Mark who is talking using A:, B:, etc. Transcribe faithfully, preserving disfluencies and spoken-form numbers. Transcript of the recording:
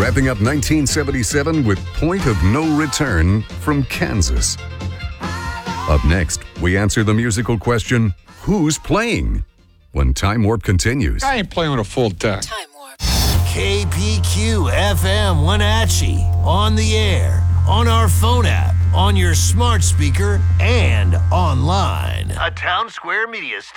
A: wrapping up nineteen seventy-seven with Point of No Return from Kansas. Up next, we answer the musical question, who's playing? When Time Warp continues.
B: I ain't playing with a full deck.
C: Time Warp.
D: K P Q F M Wenatchee. On the air, on our phone app, on your smart speaker, and online. A Town Square Media